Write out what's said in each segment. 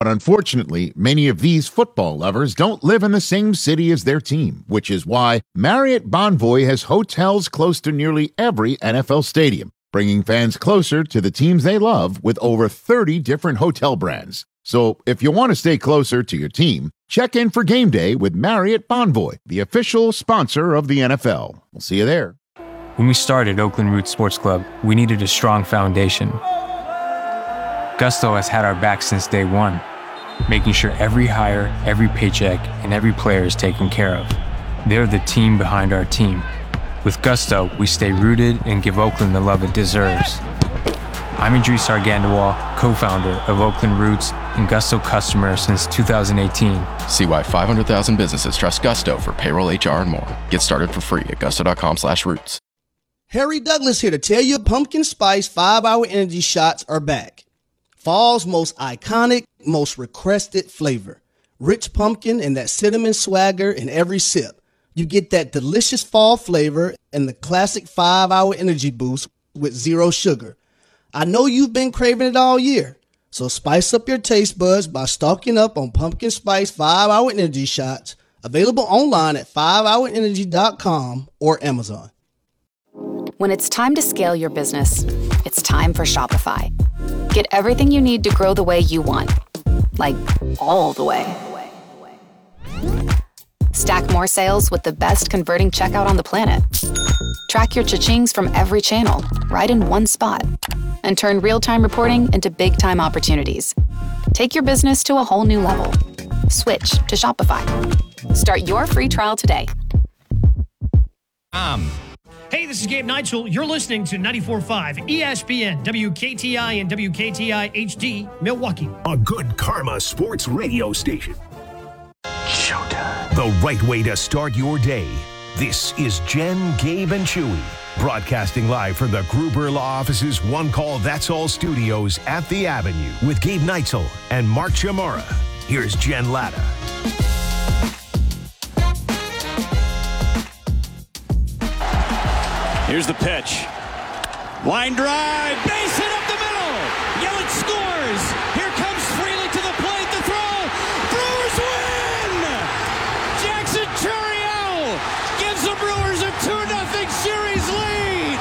unfortunately, many of these football lovers don't live in the same city as their team, which is why Marriott Bonvoy has hotels close to nearly every NFL stadium, bringing fans closer to the teams they love with over 30 different hotel brands. So if you want to stay closer to your team, check in for game day with Marriott Bonvoy, the official sponsor of the NFL. We'll see you there. When we started Oakland Roots Sports Club, we needed a strong foundation. Gusto has had our back since day one, making sure every hire, every paycheck, and every player is taken care of. They're the team behind our team. With Gusto, we stay rooted and give Oakland the love it deserves. I'm Idris Argandawal, co-founder of Oakland Roots and Gusto customer since 2018. See why 500,000 businesses trust Gusto for payroll, HR, and more. Get started for free at gusto.com/roots. Harry Douglas here to tell you pumpkin spice 5-hour energy shots are back. Fall's most iconic, most requested flavor. Rich pumpkin and that cinnamon swagger in every sip. You get that delicious fall flavor and the classic 5-hour energy boost with zero sugar. I know you've been craving it all year, so spice up your taste buds by stocking up on pumpkin spice 5-hour energy shots, available online at 5hourenergy.com or Amazon. When it's time to scale your business, it's time for Shopify. Get everything you need to grow the way you want, like all the way. Stack more sales with the best converting checkout on the planet. Track your cha-chings from every channel, right in one spot. And turn real-time reporting into big-time opportunities. Take your business to a whole new level. Switch to Shopify. Start your free trial today. Hey, this is Gabe Neitzel. You're listening to 94.5 ESPN, WKTI and WKTI HD, Milwaukee. A good karma sports radio station. Showtime. The right way to start your day. This is Jen, Gabe, and Chewy, broadcasting live from the Gruber Law Office's One Call That's All studios at the Avenue with Gabe Neitzel and Mark Chamora. Here's Jen Latta. Here's the pitch. Line drive. Base hit up the middle. Yelich scores. Here comes Freely to the plate. The throw. Brewers win. Jackson Chourio gives the Brewers a 2-0 series lead.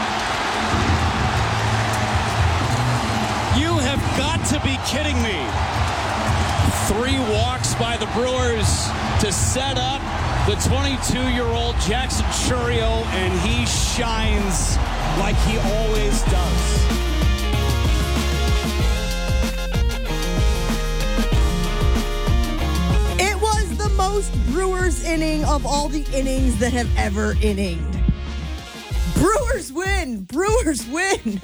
You have got to be kidding me. 3 walks by the Brewers to set up the 22-year-old Jackson Chourio, and he shines like he always does. It was the most Brewers inning of all the innings that have ever inninged. Brewers win! Brewers win!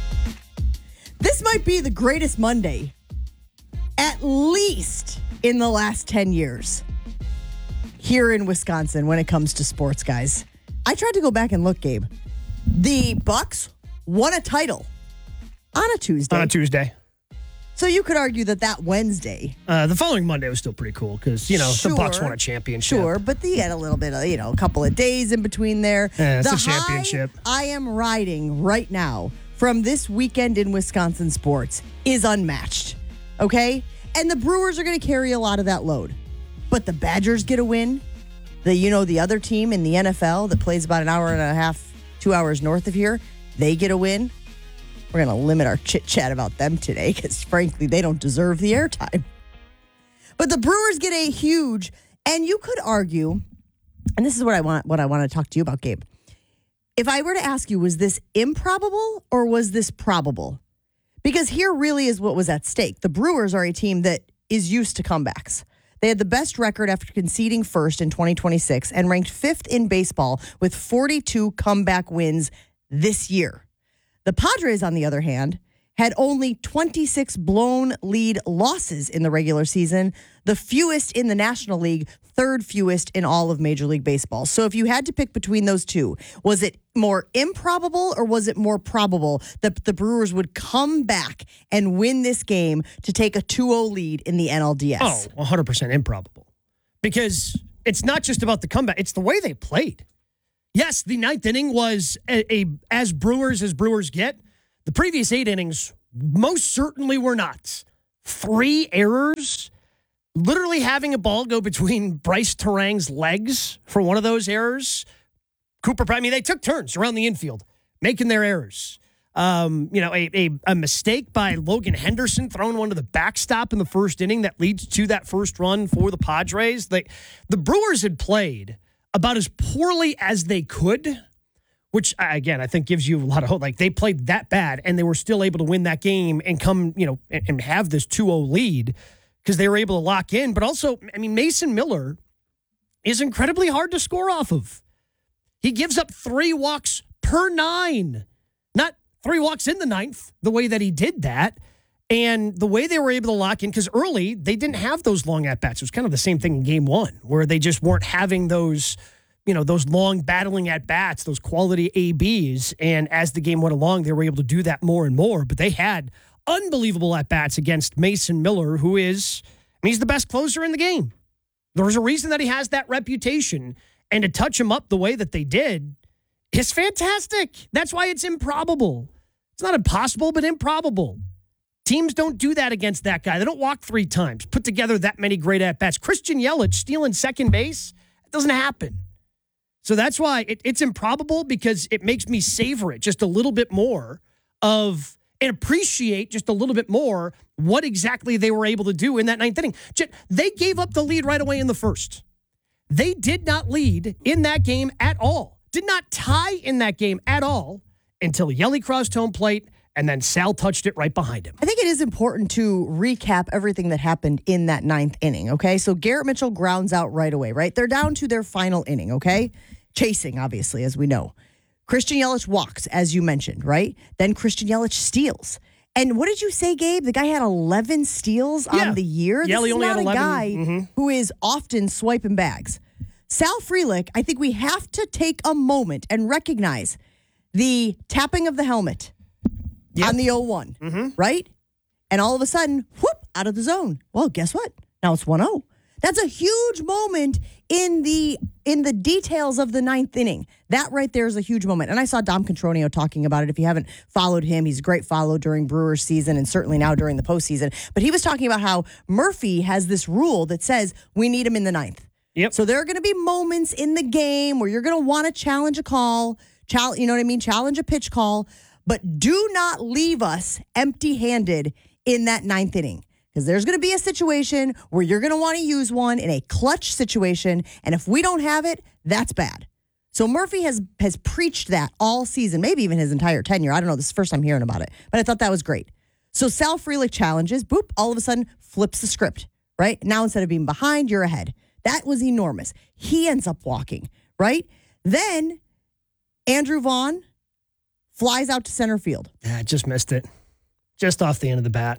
This might be the greatest Monday, at least in the last 10 years. Here in Wisconsin when it comes to sports, guys. I tried to go back and look, Gabe. The Bucks won a title on a Tuesday. On a Tuesday. So you could argue that Wednesday. The following Monday was still pretty cool because, the Bucks won a championship. Sure, but they had a little bit of, a couple of days in between there. Yeah, it's a championship. I am riding right now from this weekend in Wisconsin sports is unmatched. Okay? And the Brewers are going to carry a lot of that load. But the Badgers get a win. The other team in the NFL that plays about an hour and a half, 2 hours north of here, they get a win. We're going to limit our chit-chat about them today because, frankly, they don't deserve the airtime. But the Brewers get a huge, and you could argue, and this is what I want to talk to you about, Gabe. If I were to ask you, was this improbable or was this probable? Because here really is what was at stake. The Brewers are a team that is used to comebacks. They had the best record after conceding first in 2026 and ranked 5th in baseball with 42 comeback wins this year. The Padres, on the other hand, had only 26 blown lead losses in the regular season, the fewest in the National League, 3rd fewest in all of Major League Baseball. So if you had to pick between those two, was it more improbable or was it more probable that the Brewers would come back and win this game to take a 2-0 lead in the NLDS? Oh, 100% improbable. Because it's not just about the comeback, it's the way they played. Yes, the 9th inning was as Brewers get. The previous 8 innings most certainly were not. 3 errors, literally having a ball go between Bryce Terang's legs for one of those errors. They took turns around the infield, making their errors. A mistake by Logan Henderson throwing one to the backstop in the first inning that leads to that first run for the Padres. The Brewers had played about as poorly as they could, which, again, I think gives you a lot of hope. Like, they played that bad, and they were still able to win that game and come, and have this 2-0 lead because they were able to lock in. But also, Mason Miller is incredibly hard to score off of. He gives up 3 walks per 9. Not 3 walks in the 9th, the way that he did that. And the way they were able to lock in, because early, they didn't have those long at-bats. It was kind of the same thing in game 1, where they just weren't having those, those long battling at-bats, those quality ABs. And as the game went along, they were able to do that more and more. But they had unbelievable at-bats against Mason Miller, who is, he's the best closer in the game. There's a reason that he has that reputation. And to touch him up the way that they did is fantastic. That's why it's improbable. It's not impossible, but improbable. Teams don't do that against that guy. They don't walk 3 times, put together that many great at-bats. Christian Yelich stealing second base, it doesn't happen. So that's why it's improbable, because it makes me savor it just a little bit more and appreciate just a little bit more what exactly they were able to do in that 9th inning. They gave up the lead right away in the first. They did not lead in that game at all. Did not tie in that game at all until Yelly crossed home plate, and then Sal touched it right behind him. I think it is important to recap everything that happened in that 9th inning, okay? So Garrett Mitchell grounds out right away, right? They're down to their final inning, okay? Chasing, obviously, as we know. Christian Yelich walks, as you mentioned, right? Then Christian Yelich steals. And what did you say, Gabe? The guy had 11 steals on the year? Yeah, this is only not had 11. A guy who is often swiping bags. Sal Frelick, I think we have to take a moment and recognize the tapping of the helmet on the 0-1, right? And all of a sudden, whoop, out of the zone. Well, guess what? Now it's 1-0. That's a huge moment in the details of the 9th inning. That right there is a huge moment. And I saw Dom Contronio talking about it. If you haven't followed him, he's a great follow during Brewers season and certainly now during the postseason. But he was talking about how Murphy has this rule that says we need him in the 9th. Yep. So there are going to be moments in the game where you're going to want to challenge a call, you know what I mean? Challenge a pitch call, but do not leave us empty-handed in that 9th inning. Because there's going to be a situation where you're going to want to use one in a clutch situation, and if we don't have it, that's bad. So Murphy has preached that all season, maybe even his entire tenure. I don't know. This is the first time hearing about it, but I thought that was great. So Sal Frelick challenges, boop, all of a sudden flips the script, right? Now instead of being behind, you're ahead. That was enormous. He ends up walking, right? Then Andrew Vaughn flies out to center field. Yeah, just missed it. Just off the end of the bat.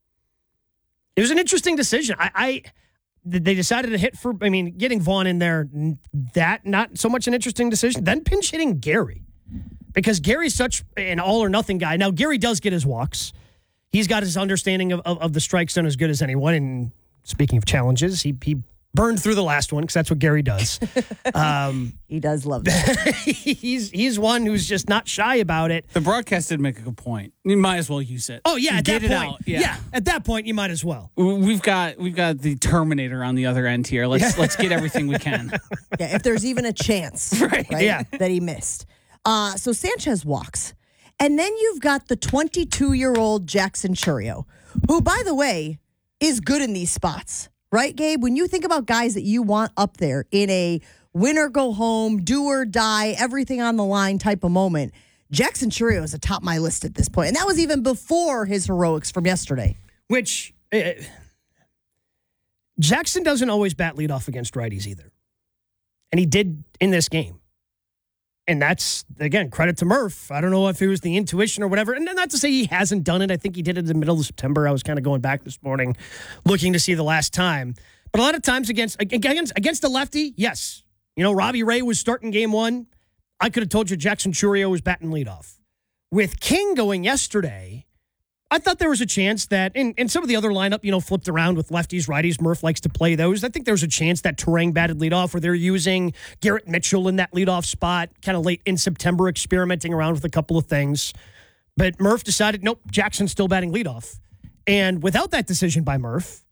It was an interesting decision. They decided to hit for, getting Vaughn in there, that not so much an interesting decision. Then pinch hitting Gary, because Gary's such an all or nothing guy. Now, Gary does get his walks. He's got his understanding of the strike zone as good as anyone. And speaking of challenges, he burned through the last one, because that's what Gary does. He does love that. He's one who's just not shy about it. The broadcast did make a good point. You might as well use it. Oh yeah, at get that it point. out. Yeah, at that point you might as well. We've got the Terminator on the other end here. Let's get everything we can. Yeah, if there's even a chance, right? Yeah, that he missed. So Sanchez walks, and then you've got the 22-year-old Jackson Chourio, who, by the way, is good in these spots. Right, Gabe? When you think about guys that you want up there in a win or go home, do or die, everything on the line type of moment, Jackson Chourio is atop my list at this point. And that was even before his heroics from yesterday. Which, Jackson doesn't always bat leadoff against righties either. And he did in this game. And that's, again, credit to Murph. I don't know if it was the intuition or whatever. And not to say he hasn't done it. I think he did it in the middle of September. I was kind of going back this morning, looking to see the last time. But a lot of times against the lefty, yes. Robbie Ray was starting game 1. I could have told you Jackson Chourio was batting leadoff. With King going yesterday, I thought there was a chance that, and some of the other lineup, flipped around with lefties, righties. Murph likes to play those. I think there was a chance that Terang batted leadoff, where they're using Garrett Mitchell in that leadoff spot, kind of late in September, experimenting around with a couple of things. But Murph decided, nope, Jackson's still batting leadoff. And without that decision by Murph,